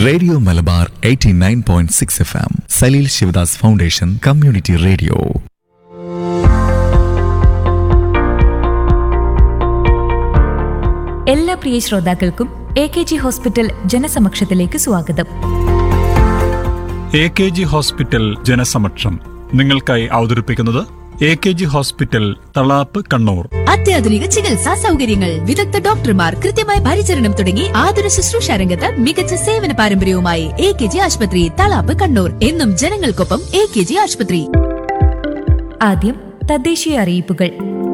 Radio Malabar 89.6 FM, Saleel Sivadas foundation community radio. എല്ലാ പ്രിയ ശ്രോതാക്കൾക്കും AKG hospital ജനസമക്ഷത്തിലേക്ക് സ്വാഗതം. AKG ഹോസ്പിറ്റൽ ജനസമക്ഷം നിങ്ങൾക്കായി അവതരിപ്പിക്കുന്നത് AKG ഹോസ്പിറ്റൽ തളാപ്പ് കണ്ണൂർ. അത്യാധുനിക ചികിത്സാ സൗകര്യങ്ങൾ, വിദഗ്ധ ഡോക്ടർമാർ, കൃത്യമായ പരിചരണം തുടങ്ങി ആതുര ശുശ്രൂഷ രംഗത്ത് മികച്ച സേവന പാരമ്പര്യവുമായി AKG ആശുപത്രി തളാപ്പ് കണ്ണൂർ. എന്നും ജനങ്ങൾക്കൊപ്പം AKG ആശുപത്രി. ആദ്യം തദ്ദേശീയ അറിയിപ്പുകൾ.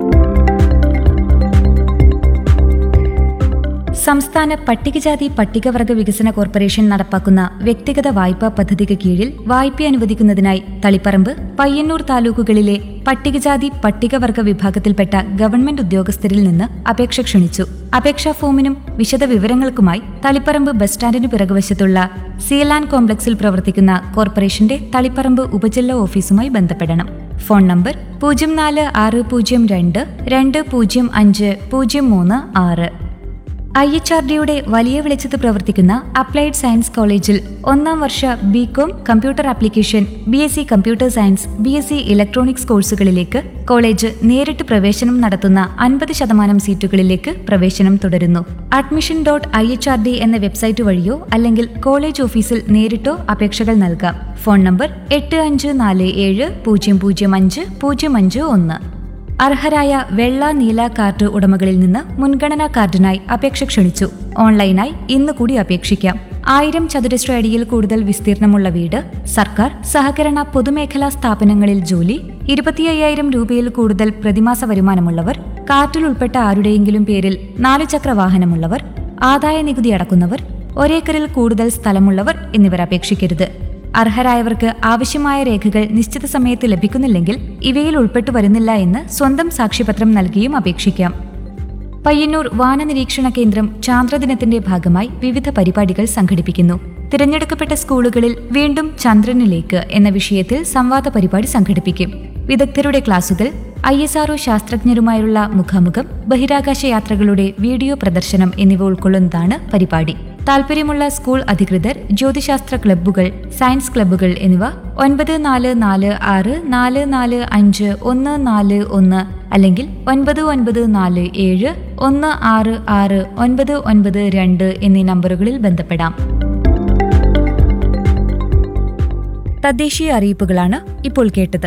സംസ്ഥാന പട്ടികജാതി പട്ടികവർഗ വികസന കോർപ്പറേഷൻ നടപ്പാക്കുന്ന വ്യക്തിഗത വായ്പാ പദ്ധതിക്ക് കീഴിൽ വായ്പ അനുവദിക്കുന്നതിനായി തളിപ്പറമ്പ്, പയ്യന്നൂർ താലൂക്കുകളിലെ പട്ടികജാതി പട്ടികവർഗ വിഭാഗത്തിൽപ്പെട്ട ഗവൺമെന്റ് ഉദ്യോഗസ്ഥരിൽ നിന്ന് അപേക്ഷ ക്ഷണിച്ചു. അപേക്ഷാ ഫോമിനും വിശദ വിവരങ്ങൾക്കുമായി തളിപ്പറമ്പ് ബസ് സ്റ്റാൻഡിന് പിറകുവശത്തുള്ള സീലാൻഡ് കോംപ്ലക്സിൽ പ്രവർത്തിക്കുന്ന കോർപ്പറേഷന്റെ തളിപ്പറമ്പ് ഉപജില്ലാ ഓഫീസുമായി ബന്ധപ്പെടണം. Phone number 040202050306. IHRDയുടെ വലിയ വെളിച്ചത്ത് പ്രവർത്തിക്കുന്ന അപ്ലൈഡ് സയൻസ് കോളേജിൽ 1ാം വർഷ BCom computer application, BSc computer science, BSc electronics കോഴ്സുകളിലേക്ക് കോളേജ് നേരിട്ട് പ്രവേശനം നടത്തുന്ന 50% സീറ്റുകളിലേക്ക് പ്രവേശനം തുടരുന്നു. admission.ihrd എന്ന വെബ്സൈറ്റ് വഴിയോ അല്ലെങ്കിൽ കോളേജ് ഓഫീസിൽ നേരിട്ടോ അപേക്ഷകൾ നൽകാം. Phone number 854700505051. അർഹരായ വെള്ള, നീല കാർഡ് ഉടമകളിൽ നിന്ന് മുൻഗണനാ കാർഡിനായി അപേക്ഷ ക്ഷണിച്ചു. ഓൺലൈനായി ഇന്ന് കൂടി അപേക്ഷിക്കാം. 1000 ചതുരശ്ര അടിയിൽ കൂടുതൽ വിസ്തീർണമുള്ള വീട്, സർക്കാർ, സഹകരണ, പൊതുമേഖലാ സ്ഥാപനങ്ങളിൽ ജോലി, 25,000 രൂപയിൽ കൂടുതൽ പ്രതിമാസ വരുമാനമുള്ളവർ, കാർഡിൽ ഉൾപ്പെട്ട ആരുടെയെങ്കിലും പേരിൽ 4 ചക്ര വാഹനമുള്ളവർ, ആദായ നികുതി അടക്കുന്നവർ, ഒരേക്കറിൽ കൂടുതൽ സ്ഥലമുള്ളവർ എന്നിവർ അപേക്ഷിക്കരുത്. അർഹരായവർക്ക് ആവശ്യമായ രേഖകൾ നിശ്ചിത സമയത്ത് ലഭിക്കുന്നില്ലെങ്കിൽ ഇവയിൽ ഉൾപ്പെട്ടു വരുന്നില്ല എന്ന് സ്വന്തം സാക്ഷ്യപത്രം നൽകിയും അപേക്ഷിക്കാം. പയ്യന്നൂർ വാനനിരീക്ഷണ കേന്ദ്രം ചാന്ദ്രദിനത്തിന്റെ ഭാഗമായി വിവിധ പരിപാടികൾ സംഘടിപ്പിക്കുന്നു. തിരഞ്ഞെടുക്കപ്പെട്ട സ്കൂളുകളിൽ വീണ്ടും ചന്ദ്രനിലേക്ക് എന്ന വിഷയത്തിൽ സംവാദ പരിപാടി സംഘടിപ്പിക്കും. വിദഗ്ധരുടെ ക്ലാസുകൾ, ISRO ശാസ്ത്രജ്ഞരുമായുള്ള മുഖാമുഖം, ബഹിരാകാശ യാത്രകളുടെ വീഡിയോ പ്രദർശനം എന്നിവ ഉൾക്കൊള്ളുന്നതാണ് പരിപാടി. താൽപര്യമുള്ള സ്കൂൾ അധികൃതർ ജ്യോതിശാസ്ത്ര ക്ലബ്ബുകൾ, സയൻസ് ക്ലബ്ബുകൾ എന്നിവ 9444451441 അല്ലെങ്കിൽ 9947166992 എന്നീ നമ്പറുകളിൽ ബന്ധപ്പെടാം. തദ്ദേശീയ അറിയിപ്പുകളാണ് ഇപ്പോൾ കേട്ടത്.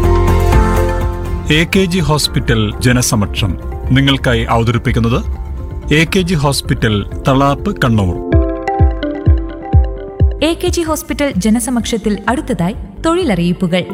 AKG ഹോസ്പിറ്റൽ ജനസമക്ഷം നിങ്ങൾക്കായി അവതരിപ്പിക്കുന്നത് AKG hospital Thalap Kannur. AKG hospital ജനസമക്ഷത്തിൽ അടുത്തതായി തൊഴിലറിയിപ്പുകൾ.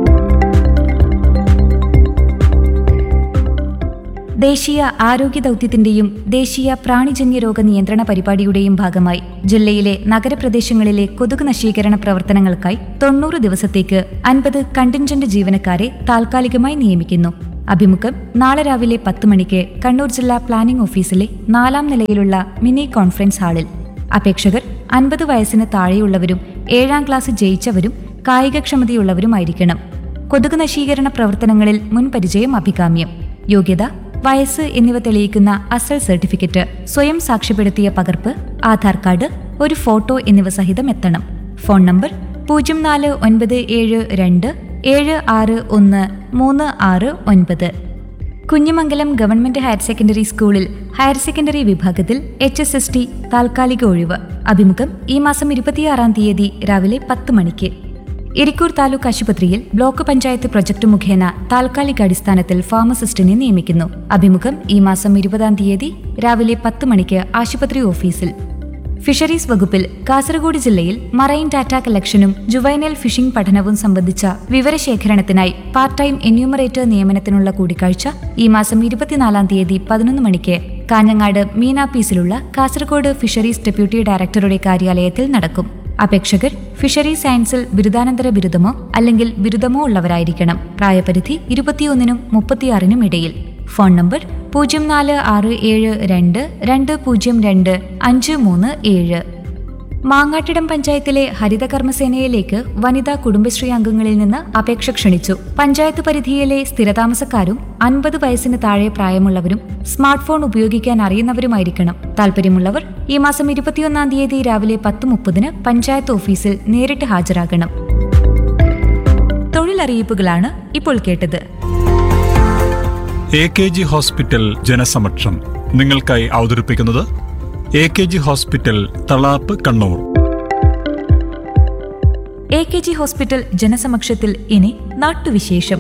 ദേശീയ ആരോഗ്യ ദൗത്യത്തിന്റെയും ദേശീയ പ്രാണിജന്യ രോഗ നിയന്ത്രണ പരിപാടിയുടെയും ഭാഗമായി ജില്ലയിലെ നഗരപ്രദേശങ്ങളിലെ കൊതുക് നശീകരണ പ്രവർത്തനങ്ങൾക്കായി 90 ദിവസത്തേക്ക് 50 കണ്ടിൻജന്റ് ജീവനക്കാരെ താൽക്കാലികമായി നിയമിക്കുന്നു. അഭിമുഖം നാളെ രാവിലെ 10 മണിക്ക് കണ്ണൂർ ജില്ലാ പ്ലാനിംഗ് ഓഫീസിലെ 4ാം നിലയിലുള്ള മിനി കോൺഫറൻസ് ഹാളിൽ. അപേക്ഷകർ 50 വയസ്സിന് താഴെയുള്ളവരും 7ാം ക്ലാസ് ജയിച്ചവരും കായികക്ഷമതയുള്ളവരുമായിരിക്കണം. കൊതുക് നശീകരണ പ്രവർത്തനങ്ങളിൽ മുൻപരിചയം അഭികാമ്യം. യോഗ്യത, വയസ്സ് എന്നിവ തെളിയിക്കുന്ന അസൽ സർട്ടിഫിക്കറ്റ്, സ്വയം സാക്ഷ്യപ്പെടുത്തിയ പകർപ്പ്, ആധാർ കാർഡ്, ഒരു ഫോട്ടോ എന്നിവ സഹിതം എത്തണം. Phone number 0492761369. Kunhimangalam government higher secondary സ്കൂളിൽ ഹയർ സെക്കൻഡറി വിഭാഗത്തിൽ HSST താൽക്കാലിക ഒഴിവ്. അഭിമുഖം ഈ മാസം 26-ാം തീയതി രാവിലെ 10 മണിക്ക്. ഇരിക്കൂർ താലൂക്ക് ആശുപത്രിയിൽ ബ്ലോക്ക് പഞ്ചായത്ത് പ്രൊജക്ട് മുഖേന താൽക്കാലിക അടിസ്ഥാനത്തിൽ ഫാർമസിസ്റ്റിനെ നിയമിക്കുന്നു. അഭിമുഖം ഈ മാസം 20-ാം തീയതി രാവിലെ 10 മണിക്ക് ആശുപത്രി ഓഫീസിൽ. ഫിഷറീസ് വകുപ്പിൽ കാസർഗോഡ് ജില്ലയിൽ മറൈൻ ഡാറ്റ കളക്ഷനും ജുവൈനൽ ഫിഷിംഗ് പഠനവും സംബന്ധിച്ച വിവരശേഖരണത്തിനായി പാർട്ട് ടൈം എന്യൂമറേറ്റർ നിയമനത്തിനുള്ള കൂടിക്കാഴ്ച ഈ മാസം 24-ാം തീയതി 11 മണിക്ക് കാഞ്ഞങ്ങാട് മീനാപ്പീസിലുള്ള കാസർഗോഡ് ഫിഷറീസ് ഡെപ്യൂട്ടി ഡയറക്ടറുടെ കാര്യാലയത്തിൽ നടക്കും. അപേക്ഷകർ ഫിഷറീസ് സയൻസിൽ ബിരുദാനന്തര ബിരുദമോ അല്ലെങ്കിൽ ബിരുദമോ ഉള്ളവരായിരിക്കണം. പ്രായപരിധി 21-നും 36-നും ഇടയിൽ. Phone number 046722025337. മാങ്ങാട്ടിടം പഞ്ചായത്തിലെ ഹരിതകർമ്മസേനയിലേക്ക് വനിതാ കുടുംബശ്രീ അംഗങ്ങളിൽ നിന്ന് അപേക്ഷ ക്ഷണിച്ചു. പഞ്ചായത്ത് പരിധിയിലെ സ്ഥിരതാമസക്കാരും 50 വയസ്സിന് താഴെ പ്രായമുള്ളവരും സ്മാർട്ട് ഫോൺ ഉപയോഗിക്കാൻ അറിയുന്നവരുമായിരിക്കണം. താൽപര്യമുള്ളവർ ഈ മാസം 21 തീയതി രാവിലെ 10:30 പഞ്ചായത്ത് ഓഫീസിൽ നേരിട്ട് ഹാജരാകണം. തൊഴിലറിയിപ്പുകളാണ് ഇപ്പോൾ കേട്ടത്. AKG ഹോസ്പിറ്റൽ ജനസമക്ഷം നിങ്ങൾക്കായി അവതരിപ്പിക്കുന്നത് AKG hospital Thalap Kannur. AKG hospital ജനസമക്ഷത്തിൽ ഇനി നാട്ടുവിശേഷം.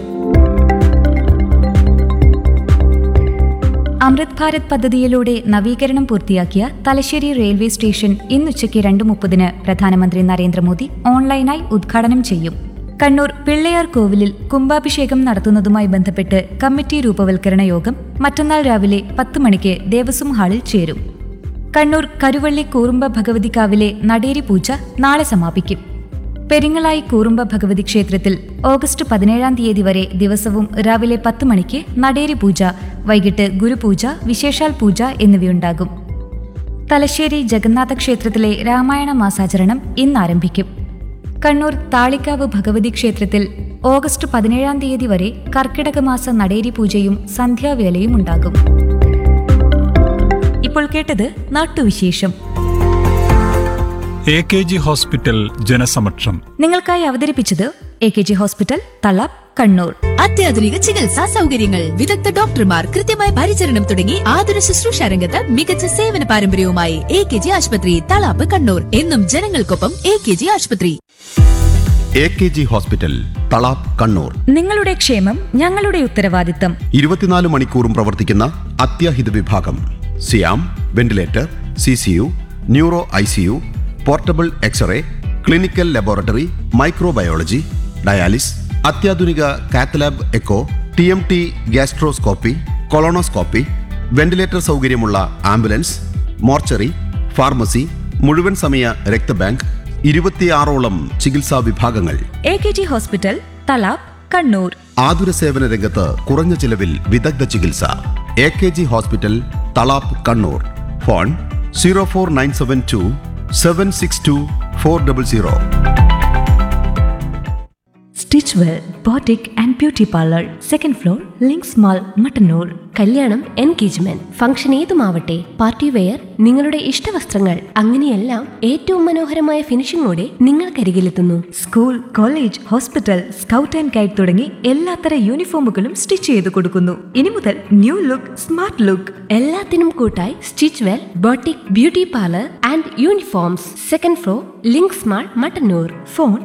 അമൃത് ഭാരത് പദ്ധതിയിലൂടെ നവീകരണം പൂർത്തിയാക്കിയ തലശ്ശേരി റെയിൽവേ സ്റ്റേഷൻ ഇന്നുച്ചയ്ക്ക് 2:30 പ്രധാനമന്ത്രി നരേന്ദ്രമോദി ഓൺലൈനായി ഉദ്ഘാടനം ചെയ്യും. കണ്ണൂർ പിള്ളയാർ കോവിലിൽ കുംഭാഭിഷേകം നടത്തുന്നതുമായി ബന്ധപ്പെട്ട് കമ്മിറ്റി രൂപവൽക്കരണ യോഗം മറ്റന്നാൾ രാവിലെ 10 മണിക്ക് ദേവസ്വം ഹാളിൽ ചേരും. കണ്ണൂർ കരുവള്ളി കൂറുമ്പ ഭഗവതിക്കാവിലെ നടേരി പൂജ നാളെ സമാപിക്കും. പെരിങ്ങളായി കൂറുമ്പ ഭഗവതി ക്ഷേത്രത്തിൽ ഓഗസ്റ്റ് 17 തീയതി വരെ ദിവസവും രാവിലെ 10 മണിക്ക് നടേരി പൂജ, വൈകിട്ട് ഗുരുപൂജ, വിശേഷാൽ പൂജ എന്നിവയുണ്ടാകും. തലശ്ശേരി ജഗന്നാഥ ക്ഷേത്രത്തിലെ രാമായണ മാസാചരണം ഇന്ന് ആരംഭിക്കും. കണ്ണൂർ താളിക്കാവ് ഭഗവതി ക്ഷേത്രത്തിൽ ഓഗസ്റ്റ് 17 തീയതി വരെ കർക്കിടകമാസ നടേരി പൂജയും സന്ധ്യാവേലയും ഉണ്ടാകും. ഇപ്പോൾ കേട്ടത് നാട്ടുവിശേഷം. AKG ഹോസ്പിറ്റൽ ജനസമക്ഷം നിങ്ങൾക്കായി അവതരിപ്പിച്ചത് AKG ഹോസ്പിറ്റൽ തളാപ്പ് കണ്ണൂർ. അത്യാധുനിക ചികിത്സാ സൗകര്യങ്ങൾ, വിദഗ്ധ ഡോക്ടർമാർ, കൃത്യമായ പരിചരണം തുടങ്ങി ആതുര ശുശ്രൂഷ രംഗത്ത് മികച്ച സേവന പാരമ്പര്യവുമായി AKG ആശുപത്രി തളാപ്പ് കണ്ണൂർ. എന്നും ജനങ്ങൾക്കൊപ്പം AKG ആശുപത്രി. AKG hospital Thalap Kannur. നിങ്ങളുടെ ക്ഷേമം ഞങ്ങളുടെ ഉത്തരവാദിത്തം. 24 മണിക്കൂറും പ്രവർത്തിക്കുന്ന അത്യാഹിത വിഭാഗം, സിയാം, ventilator, CCU, neuro ICU, portable x-ray, clinical laboratory, microbiology, dialysis, അത്യാധുനിക cath lab echo, TMT gastroscopy, colonoscopy, ventilator സൗകര്യമുള്ള ആംബുലൻസ്, മോർച്ചറി, ഫാർമസി, മുഴുവൻ സമയ രക്തബാങ്ക്, 26ഓളം ചികിത്സാ വിഭാഗങ്ങൾ. AKG hospital Thalap Kannur. ആതുര സേവന രംഗത്ത് കുറഞ്ഞ ചിലവിൽ വിദഗ്ധ ചികിത്സ. AKG hospital Thalap Kannur. Phone 04972 762 400. Stitch well boutique and beauty parlour, second floor, links mall, Mattannur. കല്യാണം, എൻഗേജ്മെന്റ്, ഫംഗ്ഷൻ ഏതുമാവട്ടെ, പാർട്ടി വെയർ, നിങ്ങളുടെ ഇഷ്ടവസ്ത്രങ്ങൾ, അങ്ങനെയെല്ലാം ഏറ്റവും മനോഹരമായ ഫിനിഷിംഗോടെ നിങ്ങൾക്കരികിലെത്തുന്നു. School, college, hospital, scout and guide തുടങ്ങി എല്ലാത്തര യൂണിഫോമുകളും സ്റ്റിച്ച് ചെയ്ത് കൊടുക്കുന്നു. ഇനി മുതൽ ന്യൂ ലുക്ക്, സ്മാർട്ട് ലുക്ക്. എല്ലാത്തിനും കൂട്ടായി stitch well boutique beauty parlour and uniforms, second floor, links mall, Mattannur. Phone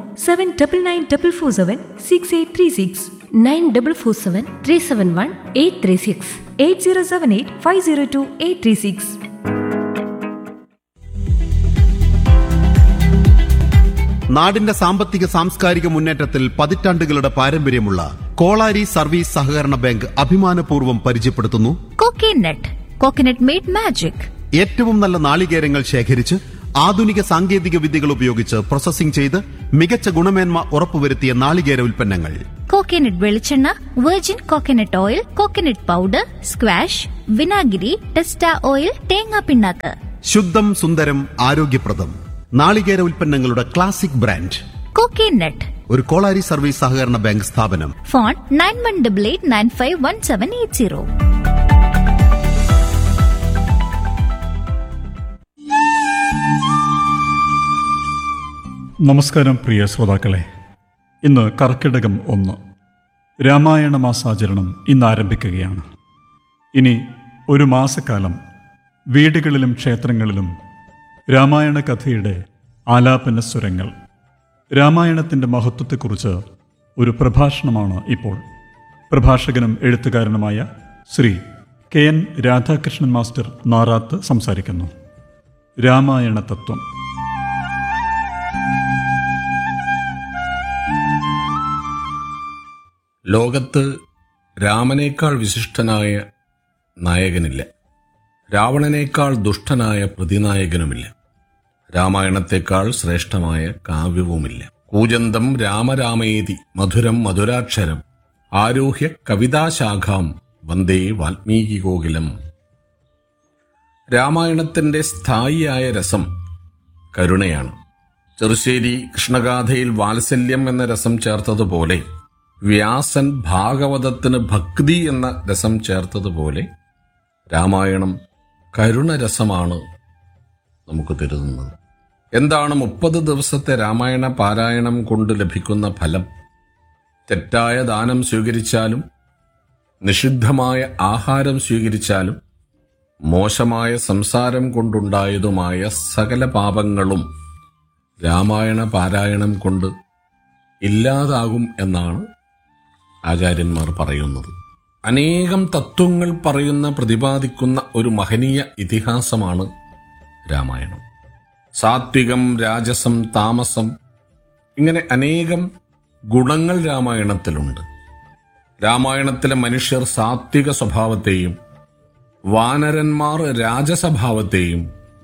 7994476836, 9447 371 836, 8078 502 836. നാടിന്റെ സാമ്പത്തിക സാംസ്കാരിക മുന്നേറ്റത്തിൽ പതിറ്റാണ്ടുകളുടെ പാരമ്പര്യമുള്ള കോളാരി സർവീസ് സഹകരണ ബാങ്ക് അഭിമാനപൂർവ്വം പരിചയപ്പെടുത്തുന്നു കോക്കനട്ട് മെയ്ഡ് മാജിക്. ഏറ്റവും നല്ല നാളികേരങ്ങൾ ശേഖരിച്ച് ആധുനിക സാങ്കേതിക വിദ്യകൾ ഉപയോഗിച്ച് പ്രോസസ്സിംഗ് ചെയ്ത് മികച്ച ഗുണമേന്മ ഉറപ്പുവരുത്തിയ നാളികേര ഉൽപ്പന്നങ്ങൾ. കോക്കനട്ട് വെളിച്ചെണ്ണ, virgin coconut oil, coconut powder, squash, വിനാഗിരി, ടെസ്റ്റ ഓയിൽ, തേങ്ങാ പിണ്ണാക്ക്. ശുദ്ധം, സുന്ദരം, ആരോഗ്യപ്രദം നാളികേര ഉൽപ്പന്നങ്ങളുടെ ക്ലാസിക് ബ്രാൻഡ് കോക്കനട്ട്. ഒരു കോളാരി സർവീസ് സഹകരണ ബാങ്ക് സ്ഥാപനം. ഫോൺ 9188951780. നമസ്കാരം പ്രിയ ശ്രോതാക്കളെ. ഇന്ന് കർക്കിടകം 1. രാമായണ മാസാചരണം ഇന്ന് ആരംഭിക്കുകയാണ്. ഇനി ഒരു മാസക്കാലം വീടുകളിലും ക്ഷേത്രങ്ങളിലും രാമായണ കഥയുടെ ആലാപന സ്വരങ്ങൾ. രാമായണത്തിൻ്റെ മഹത്വത്തെക്കുറിച്ച് ഒരു പ്രഭാഷണമാണ് ഇപ്പോൾ. പ്രഭാഷകനും എഴുത്തുകാരനുമായ ശ്രീ KN രാധാകൃഷ്ണൻ മാസ്റ്റർ നാറാത്ത് സംസാരിക്കുന്നു. രാമായണ തത്വം. ലോകത്ത് രാമനേക്കാൾ വിശിഷ്ടനായ നായകനില്ല. രാവണനേക്കാൾ ദുഷ്ടനായ പ്രതിനായകനുമില്ല. രാമായണത്തെക്കാൾ ശ്രേഷ്ഠമായ കാവ്യവുമില്ല. കൂജന്തം രാമരാമേതി മധുരം മധുരാക്ഷരം ആരോഹ്യ കവിതാശാഖാം വന്ദേ വാൽമീകികോകിലം. രാമായണത്തിൻ്റെ സ്ഥായിയായ രസം കരുണയാണ്. ചെറുശ്ശേരി കൃഷ്ണഗാഥയിൽ വാത്സല്യം എന്ന രസം ചേർത്തതുപോലെ, വ്യാസൻ ഭാഗവതത്തിന് ഭക്തി എന്ന രസം ചേർത്തതുപോലെ, രാമായണം കരുണരസമാണ് നമുക്ക് തരുന്നത്. എന്താണ് 30 ദിവസത്തെ രാമായണ പാരായണം കൊണ്ട് ലഭിക്കുന്ന ഫലം? തെറ്റായ ദാനം സ്വീകരിച്ചാലും, നിഷിദ്ധമായ ആഹാരം സ്വീകരിച്ചാലും, മോശമായ സംസാരം കൊണ്ടുണ്ടായതുമായ സകല പാപങ്ങളും രാമായണ പാരായണം കൊണ്ട് ഇല്ലാതാകും എന്നാണ് ആചാര്യന്മാർ പറയുന്നത്. അനേകം തത്വങ്ങൾ പ്രതിപാദിക്കുന്ന ഒരു മഹനീയ ഇതിഹാസമാണ് രാമായണം. സാത്വികം, രാജസം, താമസം, ഇങ്ങനെ അനേകം ഗുണങ്ങൾ രാമായണത്തിലുണ്ട്. രാമായണത്തിലെ മനുഷ്യർ സാത്വിക സ്വഭാവത്തെയും, വാനരന്മാർ രാജസ്വഭാവത്തെയും,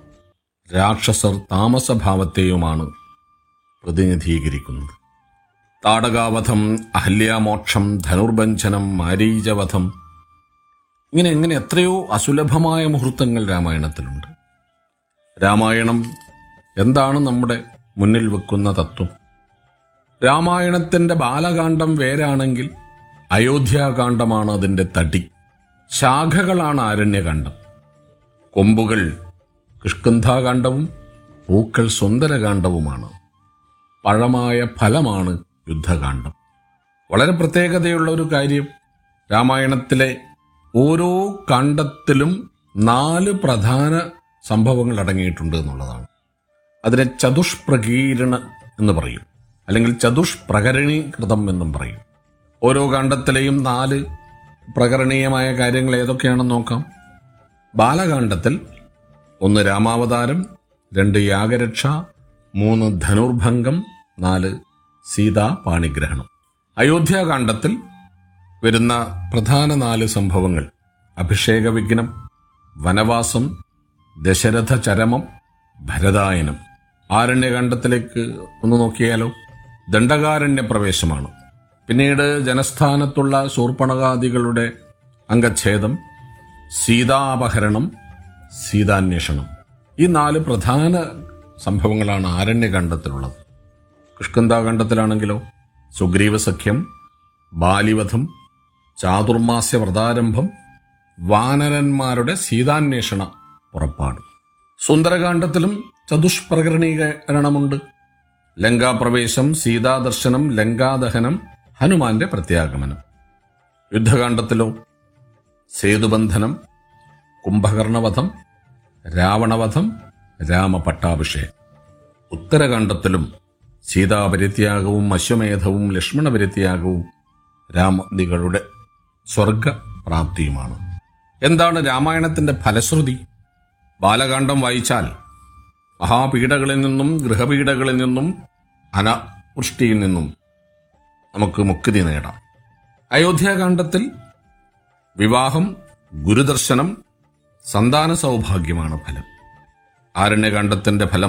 രാക്ഷസർ താമസഭാവത്തെയുമാണ് പ്രതിനിധീകരിക്കുന്നത്. താടകാവധം, അഹല്യാമോക്ഷം, ധനുർഭഞ്ജനം, മാരീചവധം, ഇങ്ങനെ എത്രയോ അസുലഭമായ മുഹൂർത്തങ്ങൾ രാമായണത്തിലുണ്ട്. രാമായണം എന്താണ് നമ്മുടെ മുന്നിൽ വെക്കുന്ന തത്വം? രാമായണത്തിന്റെ ബാലകാന്ഡം വേരാണെങ്കിൽ അയോധ്യാകാന്ഡമാണ് അതിന്റെ തടി. ശാഖകളാണ് ആരണ്യകാന്ഡം. കൊമ്പുകൾ കിഷ്കിന്ധാകാന്ഡവും പൂക്കൾ സുന്ദരകാന്ഡവുമാണ്. പഴമായ ഫലമാണ് യുദ്ധകാന്ഡം. വളരെ പ്രത്യേകതയുള്ള ഒരു കാര്യം, രാമായണത്തിലെ ഓരോ കാണ്ഡത്തിലും 4 പ്രധാന സംഭവങ്ങൾ അടങ്ങിയിട്ടുണ്ട് എന്നുള്ളതാണ്. അതിനെ ചതുഷ്പ്രകീരണ എന്ന് പറയും, അല്ലെങ്കിൽ ചതുഷ്പ്രകരണീകൃതം എന്നും പറയും. ഓരോ കാണ്ഡത്തിലെയും 4 പ്രകരണീയമായ കാര്യങ്ങൾ ഏതൊക്കെയാണെന്ന് നോക്കാം. ബാലകാണ്ഡത്തിൽ 1 രാമാവതാരം, 2 യാഗരക്ഷ, 3 ധനുർഭംഗം, 4 സീതാ പാണിഗ്രഹണം. അയോധ്യാകാണ്ഡത്തിൽ വരുന്ന പ്രധാന 4 സംഭവങ്ങൾ അഭിഷേക വിഘ്നം, വനവാസം, ദശരഥ ചരമം, ഭരതായനം. ആരണ്യകാണ്ഡത്തിലേക്ക് ഒന്ന് നോക്കിയാലോ. ദണ്ഡകാരണ്യ പ്രവേശമാണ്. പിന്നീട് ജനസ്ഥാനത്തുള്ള ശൂർപ്പണകാദികളുടെ അംഗച്ഛേദം, സീതാപഹരണം, സീതാന്വേഷണം. ഈ 4 പ്രധാന സംഭവങ്ങളാണ് ആരണ്യകാണ്ഡത്തിലുള്ളത്. കിഷ്കിന്ധാകാണ്ഡത്തിലാണെങ്കിലോ സുഗ്രീവ സഖ്യം, ബാലിവധം, ചാതുർമാസ്യ വ്രതാരംഭം, വാനരന്മാരുടെ സീതാന്വേഷണ പുറപ്പാട്. സുന്ദരകാണ്ഡത്തിലും ചതുഷ്പ്രകരണീകരണമുണ്ട്. ലങ്കാപ്രവേശം, സീതാദർശനം, ലങ്കാദഹനം, ഹനുമാന്റെ പ്രത്യാഗമനം. യുദ്ധകാണ്ഡത്തിലോ സേതുബന്ധനം, കുംഭകർണവധം, രാവണവധം, രാമപട്ടാഭിഷേകം. ഉത്തരകാണ്ഡത്തിലും സീതാപരിത്യാഗവും, അശ്വമേധവും, ലക്ഷ്മണപരിത്യാഗവും, രാമദികളുടെ സ്വർഗപ്രാപ്തിയുമാണ്. എന്താണ് രാമായണത്തിന്റെ ഫലശ്രുതി? ബാലകാണ്ഡം വായിച്ചാൽ മഹാപീഡകളിൽ നിന്നും, ഗൃഹപീഡകളിൽ നിന്നും, അനാവൃഷ്ടിയിൽ നിന്നും നമുക്ക് മുക്തി നേടാം. അയോധ്യാകാണ്ഡത്തിൽ വിവാഹം, ഗുരുദർശനം, സന്താന സൗഭാഗ്യമാണ് ഫലം. ആരണ്യകാണ്ഡത്തിന്റെ ഫലം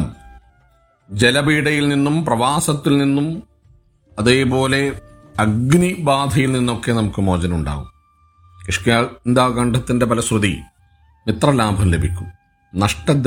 ജലപീഡയിൽ നിന്നും, പ്രവാസത്തിൽ നിന്നും, അതേപോലെ അഗ്നിബാധയിൽ നിന്നൊക്കെ നമുക്ക് മോചനം ഉണ്ടാകും. കിഷ്കിന്ധാകാണ്ഡത്തിന്റെ ഫലശ്രുതി മിത്രലാഭം ലഭിക്കും,